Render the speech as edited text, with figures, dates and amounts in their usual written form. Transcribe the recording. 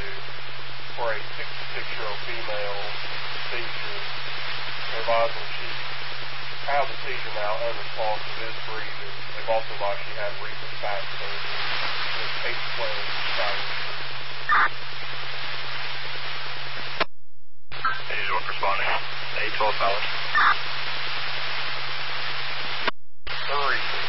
for a 66-year-old female seizure. They're advising she has a seizure now, unresponsive, is breathing. They've also advised she had recent back surgery with 812 81 responding. 812 Palace. 3.